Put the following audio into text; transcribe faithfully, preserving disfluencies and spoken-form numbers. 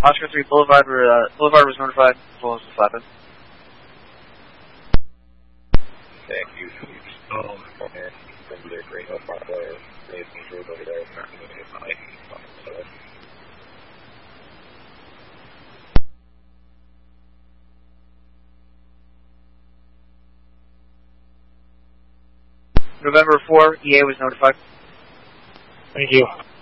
Oscar three, Boulevard, uh, Boulevard was notified, as well as the Flathead. Thank you. Um, and from the Green Hill Park there, there's some road over there, apparently going to get high. November four, E A was notified. Thank you.